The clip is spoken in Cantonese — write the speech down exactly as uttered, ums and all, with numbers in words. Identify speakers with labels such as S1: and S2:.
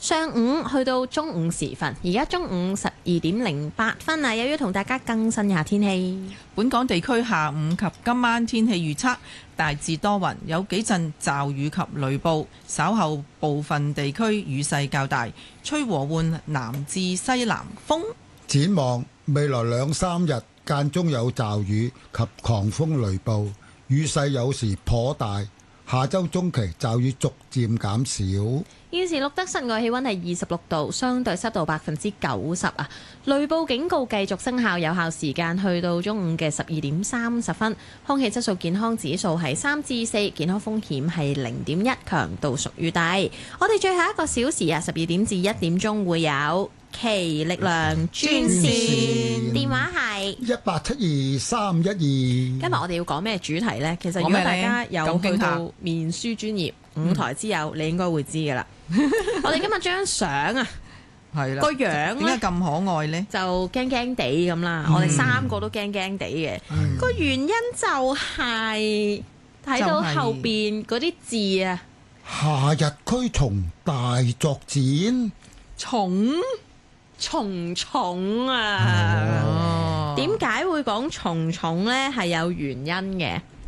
S1: 上午去到中午時分，而家中午十二點零八分啊，又要同大家更新一下天氣。
S2: 本港地區下午及今晚天氣預測大致多雲，有幾陣驟雨及雷暴，稍後部分地區雨勢較大，吹和緩南至西南風。
S3: 展望未來兩三日間中有驟雨及狂風雷暴，雨勢有時頗大。下周中期驟雨逐漸減少。
S1: 現時錄得室外氣溫係二十六度，相對濕度百分之九十啊。雷暴警告繼續生效，有效時間去到中午嘅十二點三十分。空氣質素健康指數係三至四，健康風險係零點一，強度屬於低。我哋最後一個小時啊，十二點至一點鐘會有奇力量專線，電話係
S3: 一八七二三一二。
S1: 今日我哋要講咩主題呢？其實如果大家有去到面書專頁五台之友，嗯、你應該會知噶啦。我哋今日張相啊，
S2: 係啦，
S1: 個樣
S2: 點解咁可愛呢？
S1: 就驚驚地咁啦。
S2: 嗯、
S1: 我哋三個都驚驚地嘅。個、嗯、原因就係、是、睇到後邊嗰啲字啊，
S3: 夏日驅蟲大作戰，
S1: 蟲蟲蟲啊！點解、哦、會講蟲蟲呢？係有原因嘅。